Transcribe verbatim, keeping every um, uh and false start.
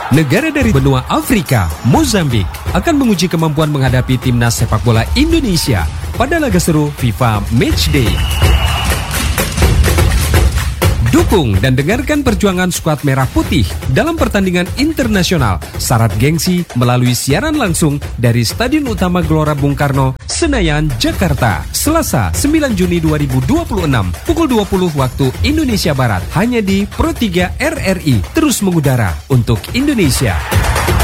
Negara dari benua Afrika, Mozambik, akan menguji kemampuan menghadapi timnas sepak bola Indonesia pada laga seru FIFA Matchday. Dukung dan dengarkan perjuangan skuad Merah Putih dalam pertandingan internasional syarat gengsi melalui siaran langsung dari Stadion Utama Gelora Bung Karno, Senayan, Jakarta, Selasa sembilan Juni dua ribu dua puluh enam, pukul dua puluh waktu Indonesia Barat, hanya di Pro tiga R R I, terus mengudara untuk Indonesia.